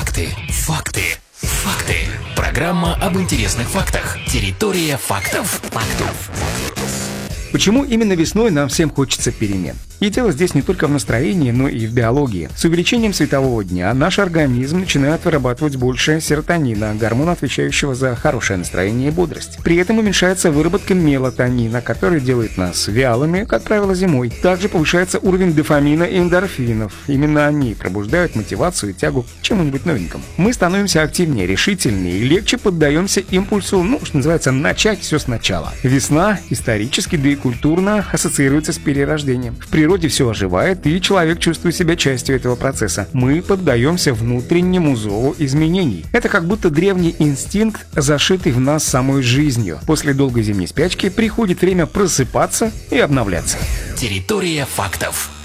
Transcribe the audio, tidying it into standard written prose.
Факты. Факты. Факты. Программа об интересных фактах. Территория фактов. Почему именно весной нам всем хочется перемен? И дело здесь не только в настроении, но и в биологии. С увеличением светового дня наш организм начинает вырабатывать больше серотонина, гормона, отвечающего за хорошее настроение и бодрость. При этом уменьшается выработка мелатонина, который делает нас вялыми, как правило, зимой. Также повышается уровень дофамина и эндорфинов. Именно они пробуждают мотивацию и тягу к чему-нибудь новенькому. Мы становимся активнее, решительнее и легче поддаемся импульсу, что называется, начать все сначала. Весна исторически, да и культурно ассоциируется с перерождением. В природе все оживает, и человек чувствует себя частью этого процесса. Мы поддаемся внутреннему зову изменений. Это как будто древний инстинкт, зашитый в нас самой жизнью. После долгой зимней спячки приходит время просыпаться и обновляться. Территория фактов.